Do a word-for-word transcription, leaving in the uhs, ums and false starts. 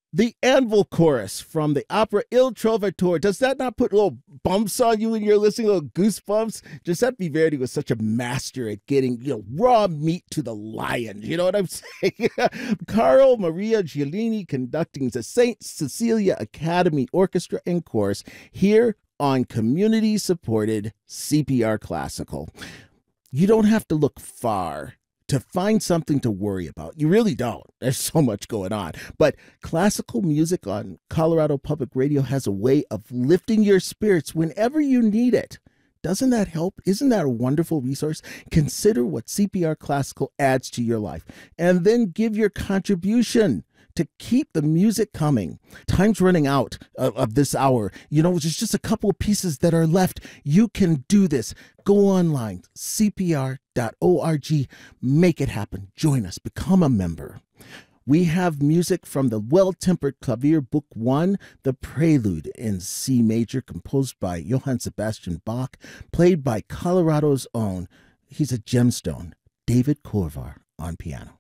The Anvil Chorus from the opera Il Trovatore. Does that not put little bumps on you when you're listening, little goosebumps? Giuseppe Verdi was such a master at getting, you know, raw meat to the lion. You know what I'm saying? Carlo Maria Giulini conducting the Saint Cecilia Academy Orchestra and Chorus here on community-supported C P R Classical. You don't have to look far to find something to worry about. You really don't. There's so much going on. But classical music on Colorado Public Radio has a way of lifting your spirits whenever you need it. Doesn't that help? Isn't that a wonderful resource? Consider what C P R Classical adds to your life, and then give your contribution to keep the music coming. Time's running out of, of this hour. You know, there's just a couple of pieces that are left. You can do this. Go online, C P R dot org. Make it happen. Join us. Become a member. We have music from the Well-Tempered Clavier Book One, the Prelude in C Major, composed by Johann Sebastian Bach, played by Colorado's own, he's a gemstone, David Korvar on piano.